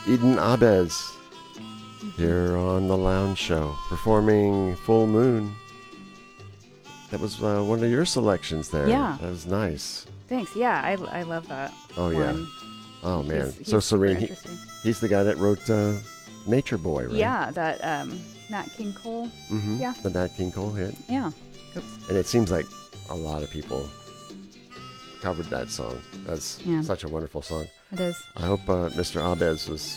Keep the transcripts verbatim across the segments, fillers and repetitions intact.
Eden Abez here on the Lounge Show, performing Full Moon. That was uh, one of your selections there. Yeah. That was nice. Thanks. Yeah, I, I love that. Oh, one. yeah. Oh, man. He's, he's so serene. He, interesting. he's the guy that wrote uh, Nature Boy, right? Yeah, that um, Nat King Cole. Mm-hmm. Yeah. The Nat King Cole hit. Yeah. Oops. And it seems like a lot of people covered that song. That's Yeah. such a wonderful song. It is. I hope uh, Mister Abez was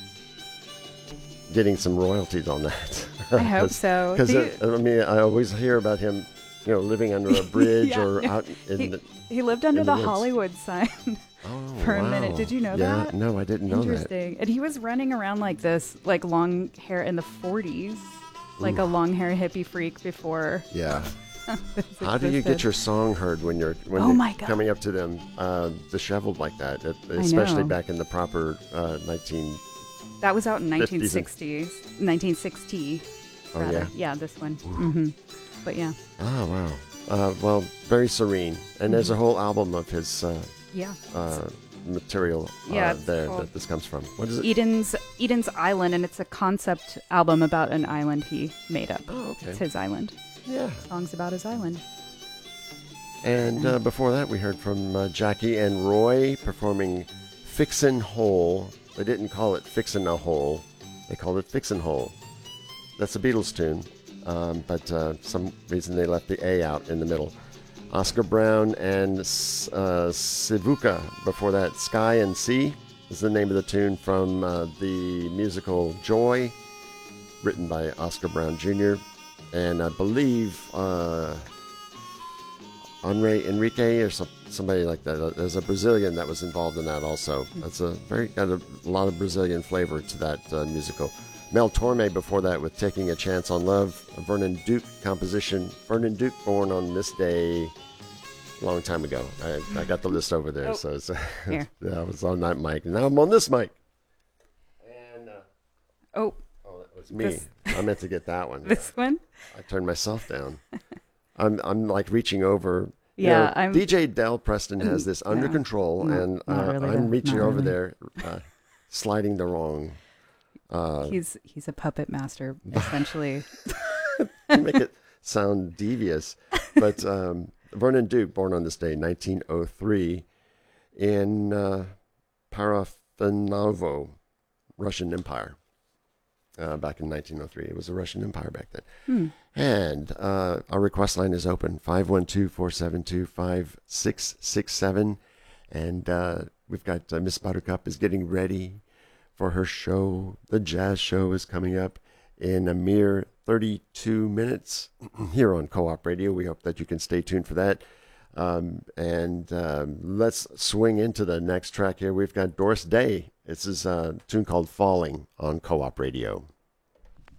getting some royalties on that. I hope so. Because, Do you- I mean, I always hear about him, you know, living under a bridge Yeah. or out in He, the... he lived under in the the woods. Hollywood sign Oh, for a wow. minute. Did you know yeah, that? No, I didn't know that. Interesting. And he was running around like this, like long hair in the forties, like Ooh. a long hair hippie freak before. Yeah. this How do you existed. get your song heard when you're when Oh you're my God. coming up to them uh, disheveled like that? It- especially know. back in the proper uh, nineteen. That was out in fifties nineteen and- sixties, nineteen sixty. Oh, rather. yeah? Yeah, this one. hmm But yeah, Oh wow. Uh, well, very serene, and there's a Mm-hmm. whole album of his uh, yeah. uh, material uh, Yeah, it's there called that this comes from. What is it? Eden's Eden's Island, and it's a concept album about an island he made up. Oh, okay. It's his island. Yeah. Songs about his island. And uh, before that, we heard from uh, Jackie and Roy performing Fixin' Hole. They didn't call it Fixin' a Hole. They called it Fixin' Hole. That's a Beatles tune, um, but uh, some reason they left the A out in the middle. Oscar Brown and uh, Sivuka. Before that, Sky and Sea is the name of the tune from uh, the musical Joy, written by Oscar Brown Junior And I believe... Uh, Henri Enrique or some, somebody like that. There's a Brazilian that was involved in that also. That's a very got a, lot of Brazilian flavor to that uh, musical. Mel Torme before that with Taking a Chance on Love. A Vernon Duke composition. Vernon Duke born on this day a long time ago. I, I got the list over there. Oh. So it's, Here. yeah, I was on that mic. Now I'm on this mic. And uh, Oh, oh, that was me. This- I meant to get that one. this one? I turned myself down. I'm I'm like reaching over. You Yeah, know, I'm- D J Del Preston has this under Yeah. control, Not- and not uh, really, I'm though. reaching Not over really. there, uh, sliding the wrong. Uh, He's he's a puppet master, essentially. to make it sound devious, but um, Vernon Duke, born on this day, nineteen oh three, in uh, Parafanavo, Russian Empire. Uh, back in nineteen oh three. It was a Russian Empire back then. Hmm. And uh, our request line is open, five one two, four seven two, five six six seven. And uh, we've got uh, Miss Buttercup is getting ready for her show. The jazz show is coming up in a mere thirty-two minutes here on Co-op Radio. We hope that you can stay tuned for that. Um, and um, let's swing into the next track here. We've got Doris Day. This is a tune called Falling on Co-op Radio.